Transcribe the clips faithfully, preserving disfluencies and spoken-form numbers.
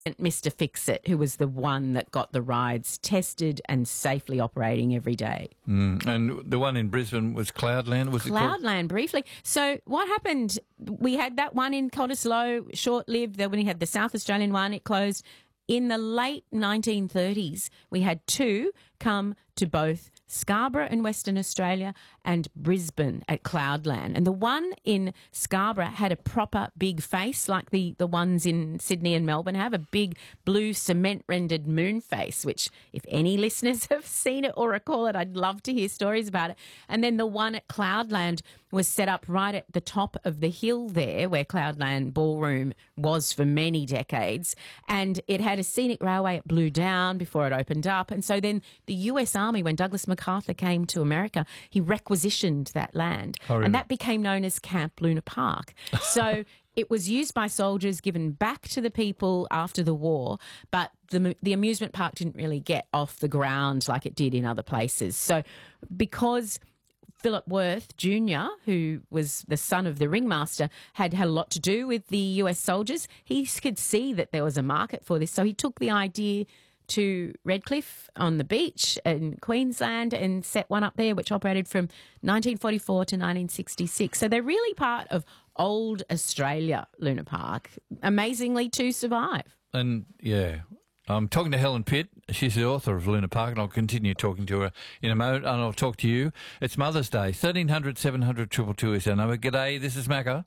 Mister Fix-It, who was the one that got the rides tested and safely operating every day. Mm. And the one in Brisbane was Cloudland, was it called? Cloudland, briefly. So what happened, we had that one in Cottesloe, short-lived. Then we had the South Australian one, it closed. In the late nineteen thirties, we had two come to both Scarborough in Western Australia and Brisbane at Cloudland. And the one in Scarborough had a proper big face like the, the ones in Sydney and Melbourne have, a big blue cement-rendered moon face, which if any listeners have seen it or recall it, I'd love to hear stories about it. And then the one at Cloudland was set up right at the top of the hill there where Cloudland Ballroom was for many decades. And it had a scenic railway. It blew down before it opened up. And so then the U S Army, when Douglas MacArthur came to America, he requisitioned that land. Oh, really? And that became known as Camp Luna Park. So it was used by soldiers, given back to the people after the war, but the, the amusement park didn't really get off the ground like it did in other places. So because Philip Worth Junior, who was the son of the ringmaster, had had a lot to do with the U S soldiers, he could see that there was a market for this. So he took the idea to Redcliffe on the beach in Queensland and set one up there, which operated from nineteen forty-four to nineteen sixty-six. So they're really part of old Australia, Luna Park, amazingly to survive. And, yeah, I'm talking to Helen Pitt. She's the author of Luna Park, and I'll continue talking to her in a moment, and I'll talk to you. It's Mother's Day. thirteen hundred, seven hundred, two two two is our number. G'day, this is Macca.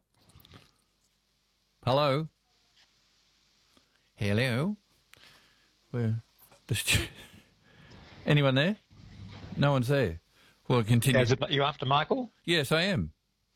Hello? Hello? Where? Anyone there? No one's there. Well, continue. Is it you after Michael? Yes, I am.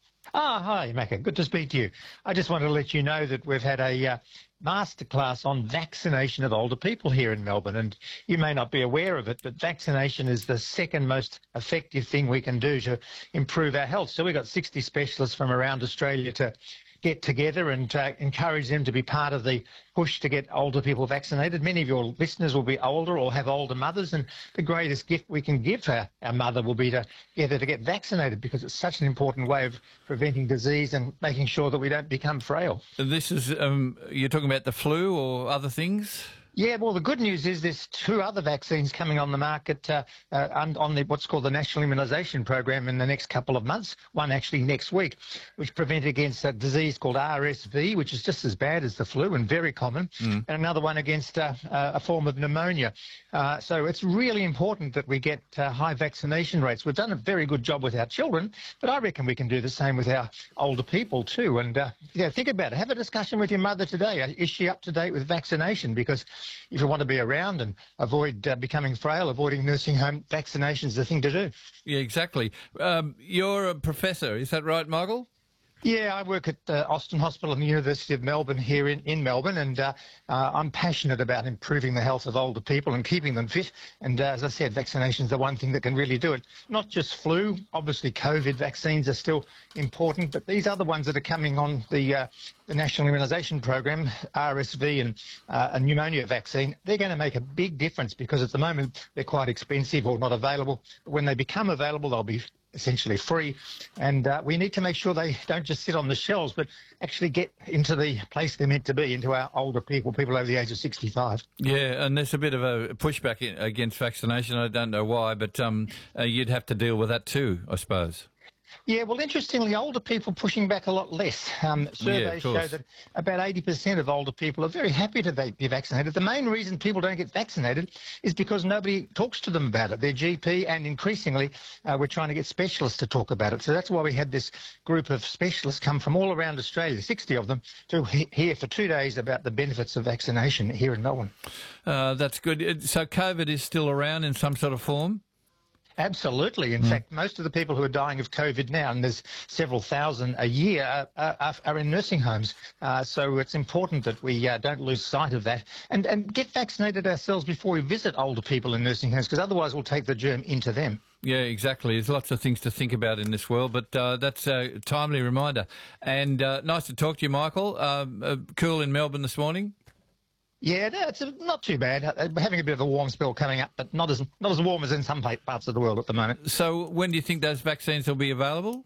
Ah, hi, Macca. Good to speak to you. I just wanted to let you know that we've had a uh, masterclass on vaccination of older people here in Melbourne, and you may not be aware of it, but vaccination is the second most effective thing we can do to improve our health. So we've got sixty specialists from around Australia to get together and uh, encourage them to be part of the push to get older people vaccinated. Many of your listeners will be older or have older mothers, and the greatest gift we can give our, our mother will be to get her to get vaccinated, because it's such an important way of preventing disease and making sure that we don't become frail. This is, um, you're talking about the flu or other things? Yeah, well, the good news is there's two other vaccines coming on the market uh, uh, on the what's called the National Immunisation Program in the next couple of months, one actually next week, which prevent against a disease called R S V, which is just as bad as the flu and very common, mm. and another one against uh, uh, a form of pneumonia. Uh, so it's really important that we get uh, high vaccination rates. We've done a very good job with our children, but I reckon we can do the same with our older people too. And uh, yeah, think about it. Have a discussion with your mother today. Is she up to date with vaccination? Because if you want to be around and avoid uh, becoming frail, avoiding nursing home, vaccination is the thing to do. Yeah, exactly. Um, you're a professor, is that right, Michael? Yeah, I work at uh, Austin Hospital and the University of Melbourne here in, in Melbourne, and uh, uh, I'm passionate about improving the health of older people and keeping them fit. And uh, as I said, vaccination is the one thing that can really do it. Not just flu, obviously COVID vaccines are still important, but these other ones that are coming on the, uh, the National Immunisation Program, R S V and uh, a pneumonia vaccine, they're going to make a big difference, because at the moment they're quite expensive or not available. But when they become available, they'll be essentially free, and uh, we need to make sure they don't just sit on the shelves but actually get into the place they're meant to be, into our older people, people over the age of sixty-five. Yeah, and there's a bit of a pushback in, against vaccination. I don't know why, but um, uh, you'd have to deal with that too, I suppose. Yeah, well, interestingly, older people pushing back a lot less. Um, surveys yeah, show that about eighty percent of older people are very happy to be vaccinated. The main reason people don't get vaccinated is because nobody talks to them about it. Their G P, and increasingly uh, we're trying to get specialists to talk about it. So that's why we had this group of specialists come from all around Australia, sixty of them, to he hear for two days about the benefits of vaccination here in Melbourne. Uh, that's good. So COVID is still around in some sort of form? Absolutely. In mm. fact, most of the people who are dying of COVID now, and there's several thousand a year, are, are, are in nursing homes. Uh, so it's important that we uh, don't lose sight of that, and, and get vaccinated ourselves before we visit older people in nursing homes, because otherwise we'll take the germ into them. Yeah, exactly. There's lots of things to think about in this world, but uh, that's a timely reminder. And uh, nice to talk to you, Michael. Um, uh, cool in Melbourne this morning? Yeah, no, it's not too bad. We're having a bit of a warm spell coming up, but not as not as warm as in some parts of the world at the moment. So when do you think those vaccines will be available?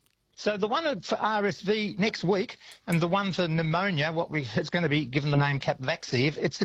So the one for R S V next week, and the one for pneumonia, what we it's going to be given the name Capvaxive. It's